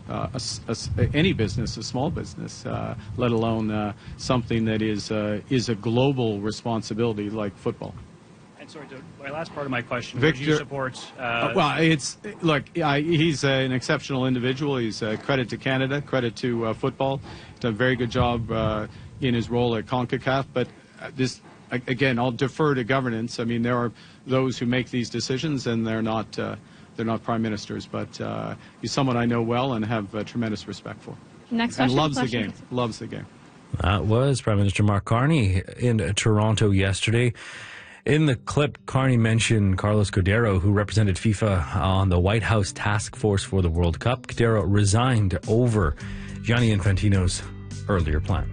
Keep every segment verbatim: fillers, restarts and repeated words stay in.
uh, a, a, any business, a small business, uh, let alone uh, something that is uh, is a global responsibility like football. And sorry, my last part of my question: Victor, would you support? Uh, uh, well, it's look. I, he's uh, an exceptional individual. He's uh, credit to Canada, credit to uh, football. He's done a very good job uh, in his role at CONCACAF. But uh, this again, I'll defer to governance. I mean, there are those who make these decisions, and they're not. Uh, They're not prime ministers, but uh, he's someone I know well and have uh, tremendous respect for. Next and question. loves question. the game. Loves the game. That was Prime Minister Mark Carney in uh, Toronto yesterday. In the clip, Carney mentioned Carlos Cordero, who represented FIFA on the White House task force for the World Cup. Cordero resigned over Gianni Infantino's earlier plan.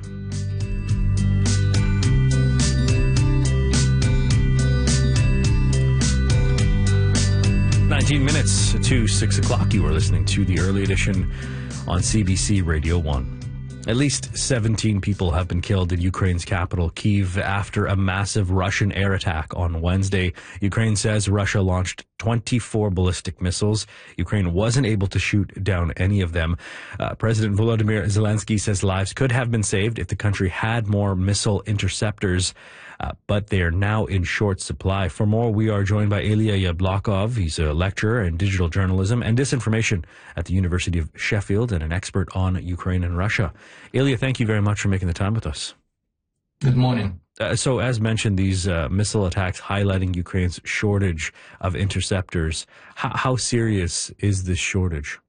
nineteen minutes to six o'clock. You are listening to the early edition on C B C Radio one. At least seventeen people have been killed in Ukraine's capital, Kyiv, after a massive Russian air attack on Wednesday. Ukraine says Russia launched twenty-four ballistic missiles. Ukraine wasn't able to shoot down any of them. Uh, President Volodymyr Zelensky says lives could have been saved if the country had more missile interceptors. Uh, but they are now in short supply. For more, we are joined by Ilya Yablokov. He's a lecturer in digital journalism and disinformation at the University of Sheffield and an expert on Ukraine and Russia. Ilya, thank you very much for making the time with us. Good morning. Uh, so, as mentioned, these uh, missile attacks highlighting Ukraine's shortage of interceptors. H- how serious is this shortage?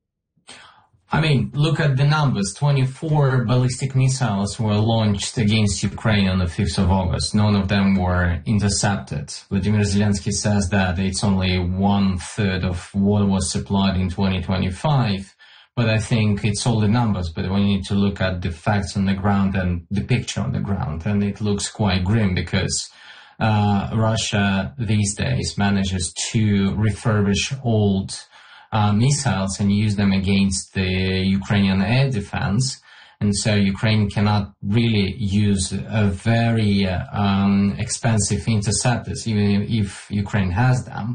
I mean, look at the numbers. twenty-four ballistic missiles were launched against Ukraine on the fifth of August. None of them were intercepted. Vladimir Zelensky says that it's only one third of what was supplied in twenty twenty-five. But I think it's all the numbers. But we need to look at the facts on the ground and the picture on the ground. And it looks quite grim because uh, Russia these days manages to refurbish old Uh, missiles and use them against the Ukrainian air defense. And so Ukraine cannot really use a very uh, um, expensive interceptors, even if Ukraine has them,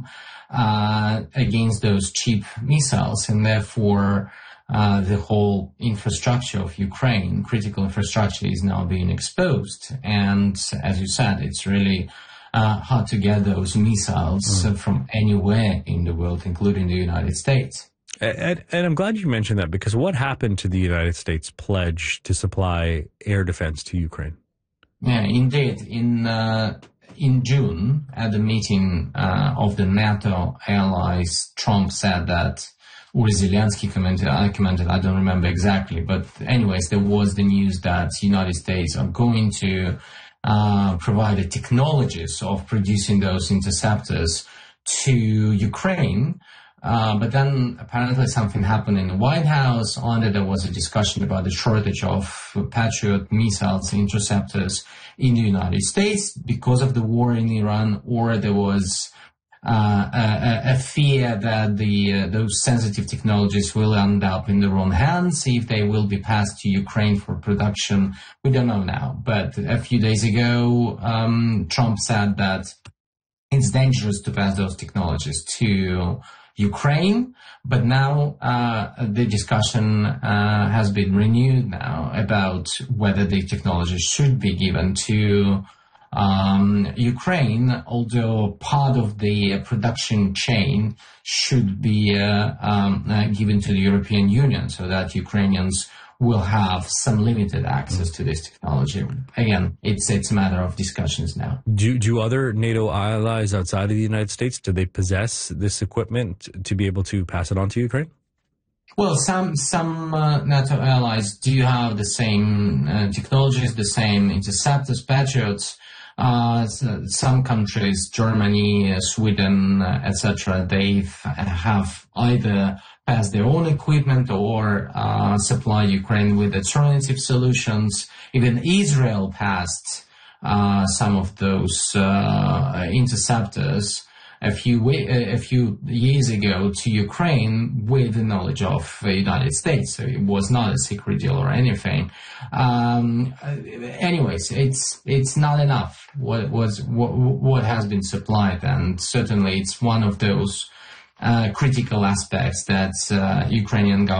uh, against those cheap missiles. And therefore, uh, the whole infrastructure of Ukraine, critical infrastructure, is now being exposed. And as you said, it's really Uh, hard to get those missiles mm. uh, from anywhere in the world, including the United States. And, and I'm glad you mentioned that, because what happened to the United States pledge to supply air defense to Ukraine? Yeah, indeed. In uh, in June, at the meeting uh, of the NATO allies, Trump said that, or Zelensky commented, I commented, I don't remember exactly, but anyways, there was the news that the United States are going to Uh, provided technologies of producing those interceptors to Ukraine. Uh, but then apparently something happened in the White House. On it, there was a discussion about the shortage of Patriot missiles interceptors in the United States because of the war in Iran, or there was uh, a, a fear that the uh, those sensitive technologies will end up in the wrong hands if they will be passed to Ukraine for production. We don't know now. But a few days ago, um, Trump said that it's dangerous to pass those technologies to Ukraine. But now uh, the discussion uh, has been renewed now about whether the technology should be given to Um, Ukraine, although part of the uh, production chain should be uh, um, uh, given to the European Union so that Ukrainians will have some limited access to this technology. Again, it's it's a matter of discussions now. Do, do other NATO allies outside of the United States, do they possess this equipment to be able to pass it on to Ukraine? Well, some some uh, NATO allies do have the same uh, technologies, the same interceptors, Patriots. Uh, some countries, Germany, uh, Sweden, uh, et cetera, they have either passed their own equipment or uh, supply Ukraine with alternative solutions. Even Israel passed uh, some of those uh, interceptors a few a few years ago to Ukraine with the knowledge of the United States. So it was not a secret deal or anything. Um, anyways, it's it's not enough. What was what, what has been supplied, and certainly it's one of those uh, critical aspects that uh, Ukrainian government